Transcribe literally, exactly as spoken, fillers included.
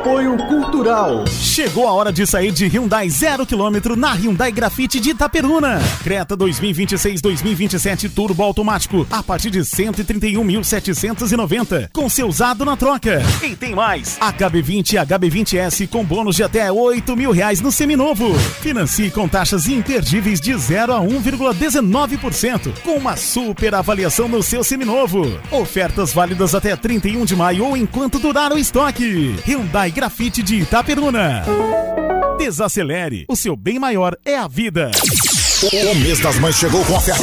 Apoio Cultural. Chegou a hora de sair de Hyundai zero quilômetro na Hyundai Grafite de Itaperuna. Creta dois mil e vinte e seis dois mil e vinte e sete Turbo automático a partir de cento e trinta e um mil setecentos e noventa, com seu usado na troca. E tem mais, H B vinte e H B vinte S com bônus de até oito mil reais no seminovo. Financie com taxas imperdíveis de zero a um vírgula dezenove por cento, com uma super avaliação no seu seminovo. Ofertas válidas até trinta e um de maio ou enquanto durar o estoque. Hyundai Grafite de Itaperuna. Desacelere, o seu bem maior é a vida. O mês das mães chegou com oferta